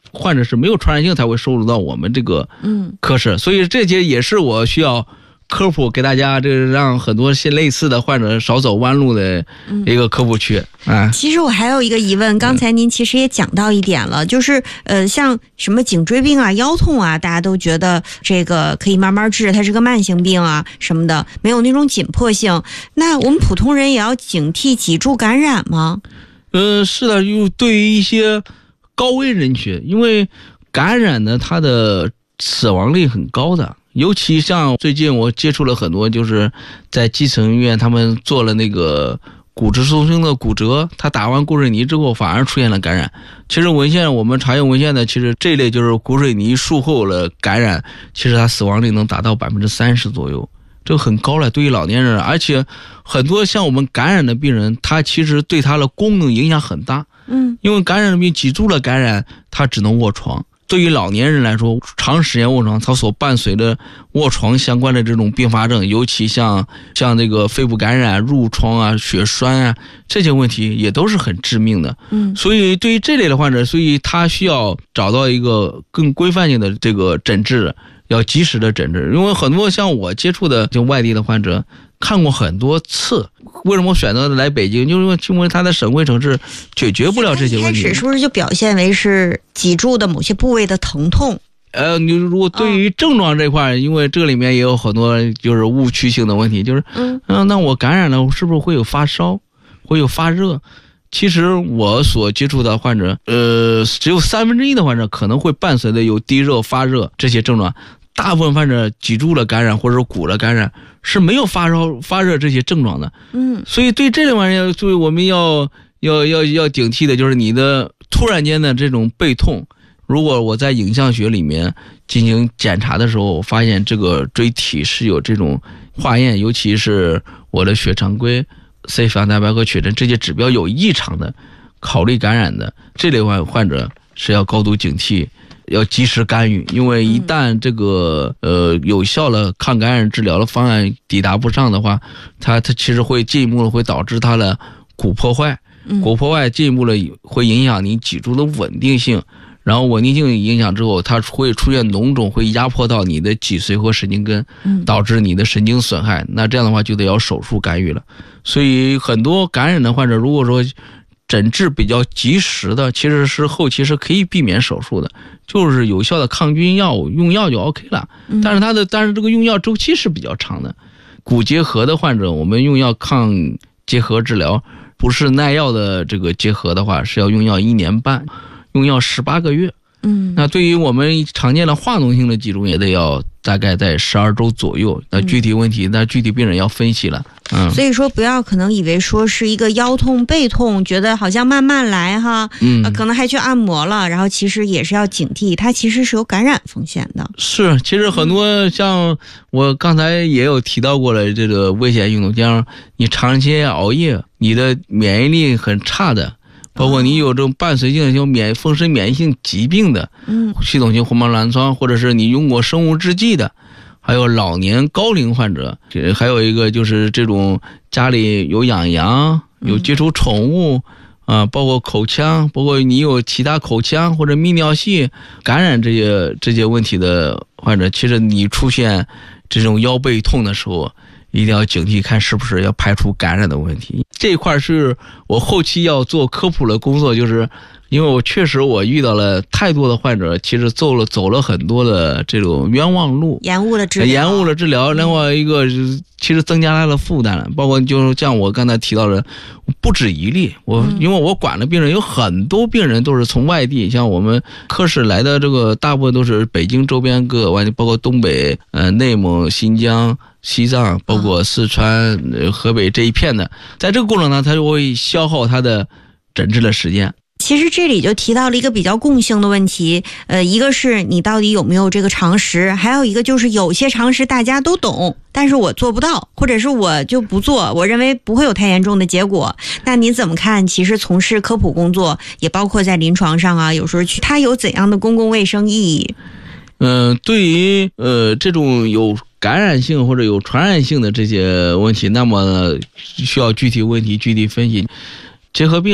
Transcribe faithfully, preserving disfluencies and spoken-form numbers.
患者是没有传染性才会收入到我们这个科室，所以这些也是我需要科普给大家，这让很多类似的患者少走弯路的一个科普区、嗯、啊。 其实我还有一个疑问，刚才您其实也讲到一点了，就是呃，像什么颈椎病啊、腰痛啊，大家都觉得这个可以慢慢治，它是个慢性病啊什么的，没有那种紧迫性。那我们普通人也要警惕脊柱感染吗？ 呃，是的，就对于一些高危人群，因为感染呢，它的死亡率很高的。尤其像最近我接触了很多，就是在基层医院他们做了那个骨质疏松的骨折，他打完骨水泥之后反而出现了感染。其实文献我们查用文献的，其实这类就是骨水泥术后了感染，其实它死亡率能达到百分之三十左右，这个很高了，对于老年人。而且很多像我们感染的病人，他其实对他的功能影响很大。嗯，因为感染的病脊柱的感染，他只能卧床。对于老年人来说，长时间卧床，它所伴随的卧床相关的这种并发症，尤其像像这个肺部感染、褥疮啊、血栓啊这些问题，也都是很致命的。嗯，所以对于这类的患者，所以他需要找到一个更规范性的这个诊治，要及时的诊治。因为很多像我接触的就外地的患者，看过很多次，为什么选择来北京？就是因为他的省会城市解决不了这些问题。 开始是不是就表现为是脊柱的某些部位的疼痛？ 呃，你如果对于症状这块、哦，因为这里面也有很多就是误区性的问题，就是嗯、呃，那我感染了，我是不是会有发烧，会有发热？其实我所接触的患者，呃，只有三分之一的患者可能会伴随的有低热、发热这些症状。大部分患者脊柱的感染或者骨的感染是没有发烧发热这些症状的。嗯，所以对这类玩意儿，所以我们要要要要警惕的就是你的突然间的这种背痛。如果我在影像学里面进行检查的时候，我发现这个椎体是有这种化验，尤其是我的血常规、C 反蛋白和血沉这些指标有异常的，考虑感染的这类患患者是要高度警惕。要及时干预，因为一旦这个呃有效的抗感染治疗的方案抵达不上的话，它它其实会进一步的会导致它的骨破坏，骨破坏进一步的会影响你脊柱的稳定性，然后稳定性影响之后，它会出现脓肿，会压迫到你的脊髓和神经根，导致你的神经损害。那这样的话就得要手术干预了。所以很多感染的患者，如果说诊治比较及时的，其实是后期是可以避免手术的，就是有效的抗菌药物用药就 OK 了。但是它的但是这个用药周期是比较长的。骨结核的患者，我们用药抗结核治疗，不是耐药的这个结核的话，是要用药一年半，用药十八个月。嗯，那对于我们常见的化脓性的脊柱也得要大概在十二周左右。那具体问题，那具体病人要分析了。嗯， 所以说不要可能以为说是一个腰痛背痛，觉得好像慢慢来哈，嗯、呃，可能还去按摩了，然后其实也是要警惕，它其实是有感染风险的。 是，其实很多像我刚才也有提到过了，这个危险运动，像你长期熬夜，你的免疫力很差的。包括你有这种伴随性有免风湿免疫性疾病的，嗯，系统性红斑狼疮，或者是你用过生物制剂的，还有老年高龄患者，还有一个就是这种家里有养羊、有接触宠物啊、呃，包括口腔，包括你有其他口腔或者泌尿系感染这些这些问题的患者，其实你出现这种腰背痛的时候，一定要警惕，看是不是要排除感染的问题。这一块是我后期要做科普的工作，就是因为我确实我遇到了太多的患者，其实走了走了很多的这种冤枉路， 延误了治疗， 延误了治疗。另外一个其实增加他的负担了，包括就是像我刚才提到的，不止一例。我因为我管的病人有很多病人都是从外地，像我们科室来的这个大部分都是北京周边各个外地，包括东北、呃内蒙、新疆、西藏，包括四川、呃、河北这一片的，在这个过程中，他就会消耗他的诊治的时间。 其实这里就提到了一个比较共性的问题，呃，一个是你到底有没有这个常识，还有一个就是有些常识大家都懂，但是我做不到，或者是我就不做，我认为不会有太严重的结果。那您怎么看？其实从事科普工作，也包括在临床上啊，有时候去，它有怎样的公共卫生意义？ 嗯、呃，对于呃这种有感染性或者有传染性的这些问题，那么需要具体问题具体分析。结核病